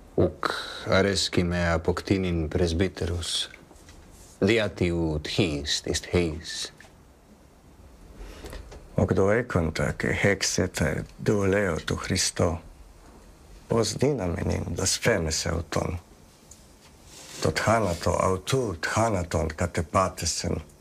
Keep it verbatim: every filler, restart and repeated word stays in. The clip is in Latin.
Uc aresci mea poctinin presbyterus, diatiu his est heis. Och då är kunta que hexete duoleo tu Christo, os dinamenin blasfemes auton, tot hanato autu hanaton katepatesen,